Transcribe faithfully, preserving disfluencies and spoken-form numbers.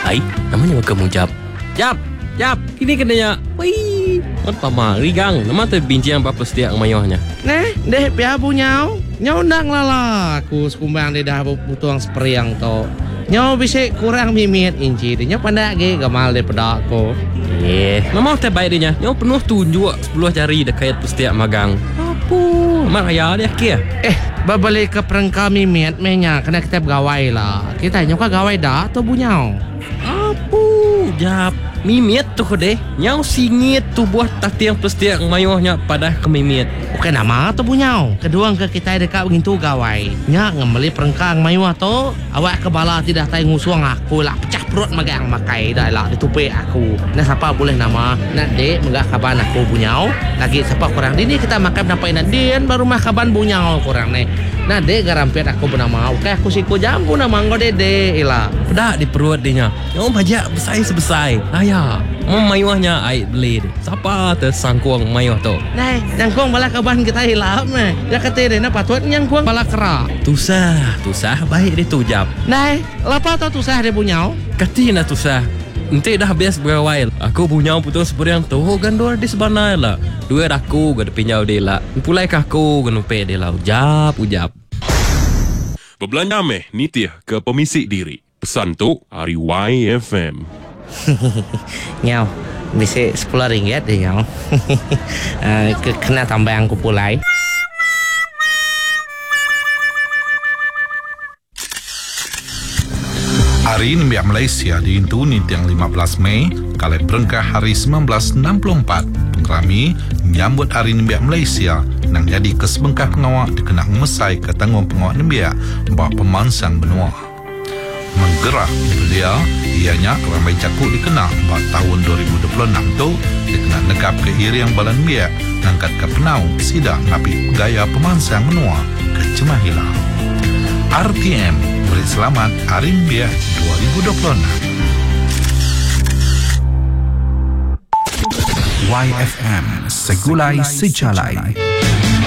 Hai, namanya kamu Jap. Jap, Jap, ini kenanya. Wih, apa mah rigang. Nama tu bincang apa setiap mayahnya. Neh, deh pia bunyau. Nyau ndang lala. Aku sekumbang di dah butuang seperiang to. Nyau bisa kurang mimit inci. Nyau pandak ge gamal daripada aku. Eh, nama teh baik dia. Nyau penuh tunjuk sepuluh jari dekat setiap magang. Apa? Mak ayah dia kia. Eh, babalik ke perengka mimit menya kena kita bergawai lah. Kita nyau ka gawai dah atau bunyau? Apa? Jap. Mimit tu deh. Nyau singit tu buat tatiang setiap mayahnya pada ke mimit. Bukan nama tu bunyau. Kedua ke kita dekat begitu gawai. Nya ngemeli perengkang mayuah tu. Awak ke bala tidak tahu ngusuang aku lah. Pecah perut magang makai dah lah ditupik aku. Nah siapa boleh nama? Nak dek menggak kaban aku bunyau. Lagi siapa kurang dini kita makan apa nak dian baru mah kaban bunyau kurang nih. Nah dek garampet aku bernama. Oke aku siku jambu nama nggo dede ilah. Pedak di perut dia. Nyau majak besar sebesar. Ayah, mau mayuahnya air beli. Siapa tersangkuang mayuah tu? Nah, nyangkuang bala kaban kita hilang meh. Ya kata dia nak patut nyangkuang bala kerak. Tusah, tusah baik dia tu Jap. Nah, lapa tau tusah dia bunyau? Katina tusah. Nanti dah bias berawal. Aku punya putus seperiang tu gandor di sebanai lah. Dua aku gak pinjau dia lah. Pulai kaku genupe dia lah. Ujap, ujap. Berbelanja meh nitih ke pemisik diri. Pesan tu hari Y F M. Nyau, bisa sepuluh ringgit deh nyau. uh, kena tambah yang kupulai. Hari Nimbiak Malaysia diintuni yang lima belas Mei kali perengkah hari sembilan belas enam puluh empat. Pengrami menyambut Hari Nimbiak Malaysia nang jadi kesebengkah pengawak dikenang mesai ke tanggung pengawak Nimbiak bahawa pemansang benua. Menggerak belia, ianya ramai cakuk dikenal bahawa tahun dua ribu dua puluh enam tu dikenal negap ke iri yang balan biak ngangkat ke penau sidang napi gaya pemansang benua ke Cemahilang. R T M beri selamat Hari Nimbiak dua ribu dua puluh enam. Y F M Segulai Sejalai.